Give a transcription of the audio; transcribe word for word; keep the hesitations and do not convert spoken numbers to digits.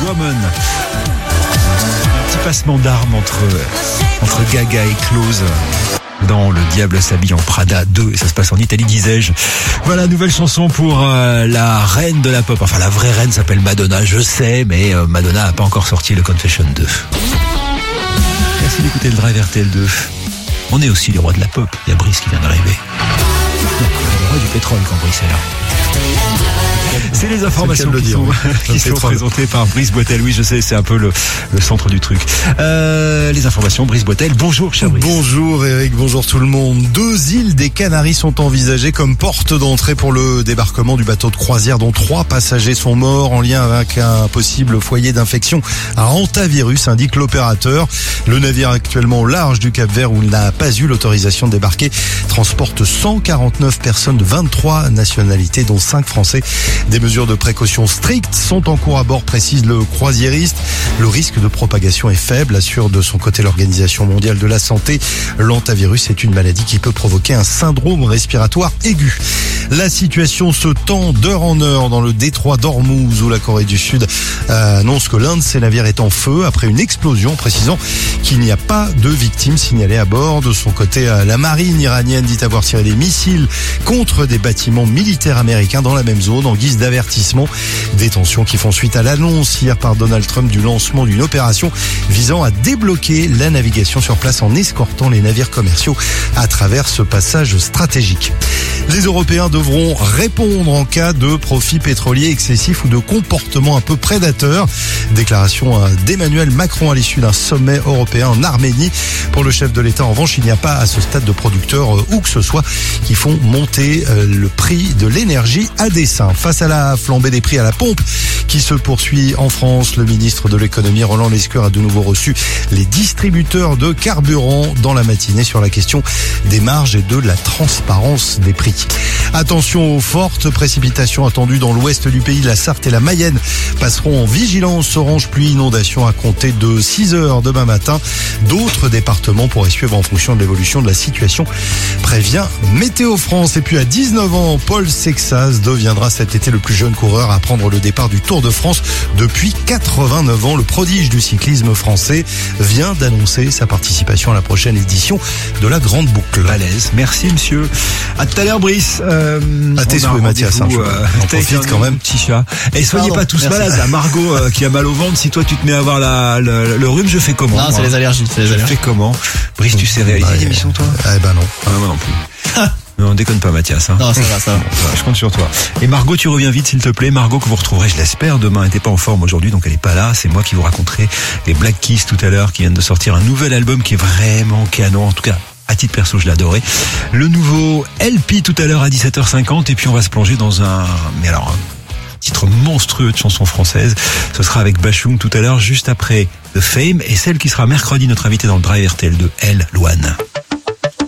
Woman. Un petit passement d'armes entre, entre Gaga et Close dans Le Diable s'habille en Prada deux, et ça se passe en Italie, disais-je. Voilà, nouvelle chanson pour euh, la reine de la pop. Enfin, la vraie reine s'appelle Madonna, je sais, mais euh, Madonna n'a pas encore sorti le Confession deux. Merci d'écouter le Drive R T L deux. On est aussi les rois de la pop. Il y a Brice qui vient d'arriver. Le roi du pétrole quand Brice est là. C'est les informations c'est qui dire, sont, qui sont présentées par Brice Boitel. Oui, je sais, c'est un peu le, le centre du truc. Euh, les informations, Brice Boitel. Bonjour, cher Brice. Bonjour Eric, bonjour tout le monde. Deux îles des Canaries sont envisagées comme porte d'entrée pour le débarquement du bateau de croisière, dont trois passagers sont morts en lien avec un possible foyer d'infection à hantavirus, indique l'opérateur. Le navire actuellement au large du Cap-Vert, où il n'a pas eu l'autorisation de débarquer, transporte cent quarante-neuf personnes de vingt-trois nationalités, dont cinq Français. Des mesures de précaution strictes sont en cours à bord, précise le croisiériste. Le risque de propagation est faible, assure de son côté l'Organisation mondiale de la santé. L'hantavirus est une maladie qui peut provoquer un syndrome respiratoire aigu. La situation se tend d'heure en heure dans le détroit d'Ormuz, où la Corée du Sud euh, annonce que l'un de ses navires est en feu après une explosion, précisant qu'il n'y a pas de victimes signalées à bord. De son côté, la marine iranienne dit avoir tiré des missiles contre des bâtiments militaires américains dans la même zone en guise d'avertissement. Des tensions qui font suite à l'annonce hier par Donald Trump du lancement d'une opération visant à débloquer la navigation sur place en escortant les navires commerciaux à travers ce passage stratégique. Les Européens devront répondre en cas de profit pétrolier excessif ou de comportement un peu prédateur. Déclaration d'Emmanuel Macron à l'issue d'un sommet européen en Arménie. Pour le chef de l'État, en revanche, il n'y a pas à ce stade de producteurs où que ce soit qui font monter le prix de l'énergie à dessein. Face à la flambée des prix à la pompe qui se poursuit en France, le ministre de l'économie Roland Lescure a de nouveau reçu les distributeurs de carburant dans la matinée sur la question des marges et de la transparence des prix. Attention aux fortes précipitations attendues dans l'ouest du pays. La Sarthe et la Mayenne passeront en vigilance orange pluie inondation à compter de six heures demain matin. D'autres départements pourraient suivre en fonction de l'évolution de la situation, prévient Météo France. Et puis à dix-neuf ans, Paul Sexas deviendra cet été le plus jeune coureur à prendre le départ du Tour de France depuis quatre-vingt-neuf ans. Le prodige du cyclisme français vient d'annoncer sa participation à la prochaine édition de la Grande Boucle. Balèze. Merci monsieur. À tout à l'heure Brice. Euh, à tes souhaits Mathias. Hein, euh, on profite quand même. Petit chat. Et soyez Pardon, pas tous merci. malades. La Margot euh, qui a mal au ventre. Si toi tu te mets à avoir la, le, le rhume, je fais comment? Non, c'est les allergies. C'est les Je allergies. fais comment? Brice, tu sais réaliser Bah, l'émission toi? Eh ben non. Ah, moi non plus. Non, déconne pas Mathias. Hein. Non, ça va, ça va. Je compte sur toi. Et Margot, tu reviens vite s'il te plaît. Margot que vous retrouverez, je l'espère, demain. Elle n'était pas en forme aujourd'hui, donc elle n'est pas là. C'est moi qui vous raconterai les Black Keys tout à l'heure, qui viennent de sortir un nouvel album qui est vraiment canon. En tout cas, à titre perso, je l'ai adoré. Le nouveau L P tout à l'heure à dix-sept heures cinquante. Et puis on va se plonger dans un... Mais alors... un titre monstrueux de chansons françaises. Ce sera avec Bashung tout à l'heure, juste après The Fame, et celle qui sera mercredi notre invitée dans le Drive R T L deux, elle, Louane.